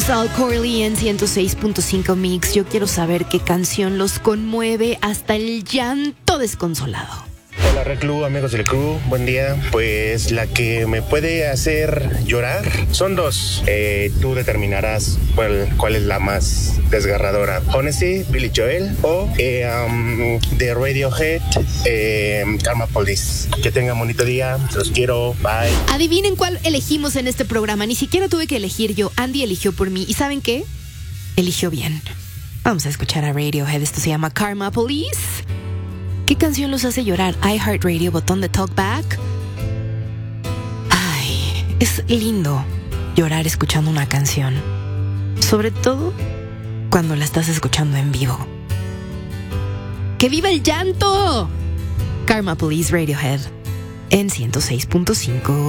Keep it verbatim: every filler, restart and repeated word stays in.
Sal Corley en ciento seis punto cinco Mix. Yo quiero saber qué canción los conmueve hasta el llanto desconsolado. Hola Reclu, amigos del Crew, buen día. Pues la que me puede hacer llorar son dos. Eh, tú determinarás cuál, cuál es la más desgarradora. Honesty, Billy Joel o eh, um, de Radiohead, eh, Karma Police. Que tengan bonito día, los quiero, bye. Adivinen cuál elegimos en este programa. Ni siquiera tuve que elegir yo. Andy eligió por mí. ¿Y saben qué? Eligió bien. Vamos a escuchar a Radiohead. Esto se llama Karma Police. ¿Qué canción los hace llorar? iHeartRadio, botón de talkback. Ay, es lindo llorar escuchando una canción. Sobre todo cuando la estás escuchando en vivo. ¡Que viva el llanto! Karma Police, Radiohead en ciento seis punto cinco.